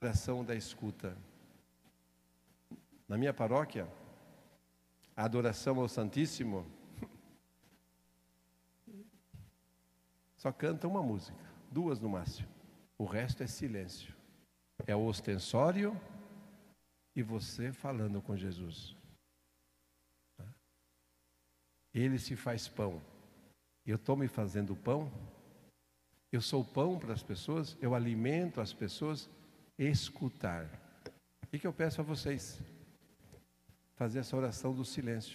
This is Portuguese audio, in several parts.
Oração da escuta. Na minha paróquia, a adoração ao Santíssimo só canta uma música, 2 no máximo. O resto é silêncio. É o ostensório e você falando com Jesus. Ele se faz pão. Eu estou me fazendo pão. Eu sou pão para as pessoas. Eu alimento as pessoas. Escutar. O que eu peço a vocês? Fazer essa oração do silêncio.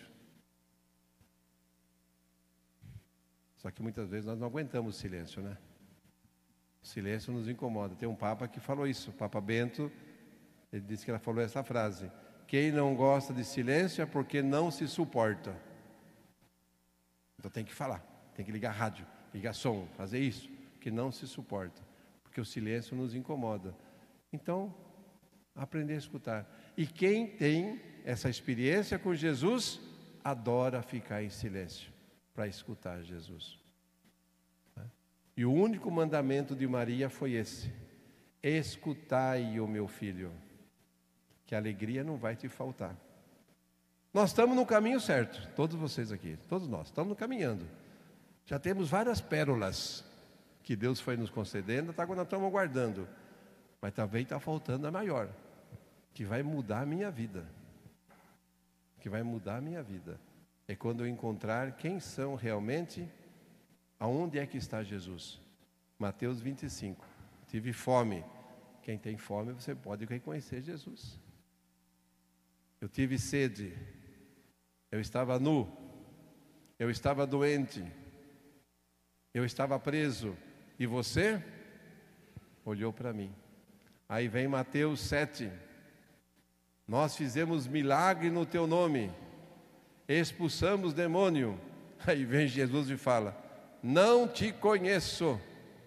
Só que muitas vezes nós não aguentamos o silêncio, né? O silêncio nos incomoda. Tem um Papa que falou isso, o Papa Bento, ele disse que ela falou essa frase: quem não gosta de silêncio é porque não se suporta. Então tem que falar, tem que ligar rádio, ligar som, fazer isso, porque não se suporta, porque o silêncio nos incomoda. Então, aprender a escutar. E quem tem essa experiência com Jesus, adora ficar em silêncio para escutar Jesus. E o único mandamento de Maria foi esse: escutai o meu filho, que a alegria não vai te faltar. Nós estamos no caminho certo, todos vocês aqui, todos nós, estamos caminhando. Já temos várias pérolas que Deus foi nos concedendo, até agora nós estamos aguardando. Mas também está faltando a maior, que vai mudar a minha vida. Que vai mudar a minha vida. É quando eu encontrar quem são realmente, aonde é que está Jesus. Mateus 25. Tive fome. Quem tem fome, você pode reconhecer Jesus. Eu tive sede. Eu estava nu. Eu estava doente. Eu estava preso. E você olhou para mim. Aí vem Mateus 7. Nós fizemos milagre no teu nome. Expulsamos demônio. Aí vem Jesus e fala: não te conheço.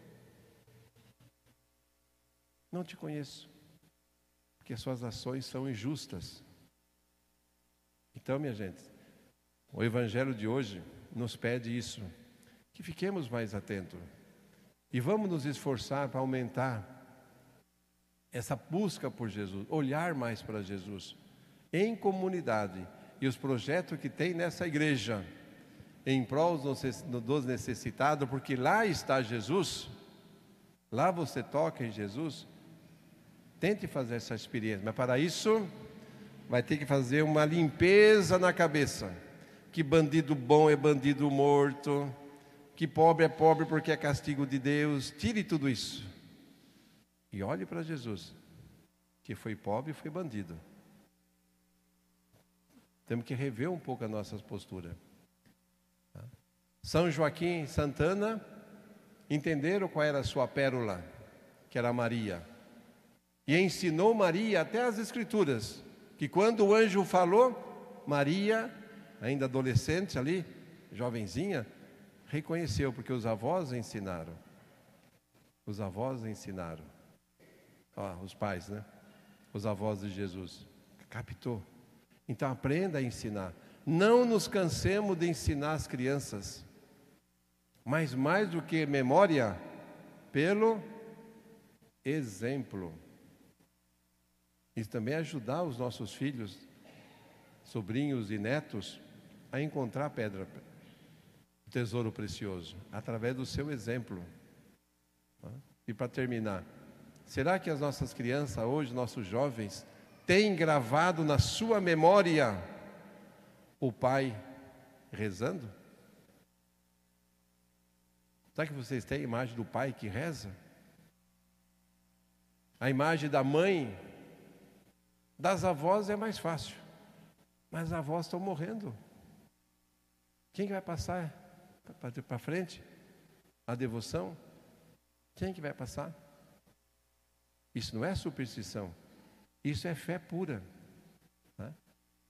Não te conheço. Porque suas ações são injustas. Então, minha gente, o Evangelho de hoje nos pede isso. Que fiquemos mais atentos. E vamos nos esforçar para aumentar essa busca por Jesus, olhar mais para Jesus, em comunidade, e os projetos que tem nessa igreja, em prol dos necessitados, porque lá está Jesus, lá você toca em Jesus. Tente fazer essa experiência, mas para isso, vai ter que fazer uma limpeza na cabeça, que bandido bom é bandido morto, que pobre é pobre porque é castigo de Deus. Tire tudo isso. E olhe para Jesus, que foi pobre e foi bandido. Temos que rever um pouco a nossa postura. São Joaquim e Santana entenderam qual era a sua pérola, que era Maria. E ensinou Maria até as Escrituras, que quando o anjo falou, Maria, ainda adolescente ali, jovenzinha, reconheceu, porque os avós ensinaram. Os avós ensinaram. Os pais, né? Os avós de Jesus. Captou? Então aprenda a ensinar. Não nos cansemos de ensinar as crianças. Mas mais do que memória, pelo exemplo. E também ajudar os nossos filhos, sobrinhos e netos, a encontrar a pedra, o tesouro precioso, através do seu exemplo. E para terminar, será que as nossas crianças hoje, nossos jovens, têm gravado na sua memória o pai rezando? Será que vocês têm a imagem do pai que reza? A imagem da mãe? Das avós é mais fácil, mas as avós estão morrendo. Quem que vai passar para frente a devoção? Quem que vai passar? Isso não é superstição, isso é fé pura.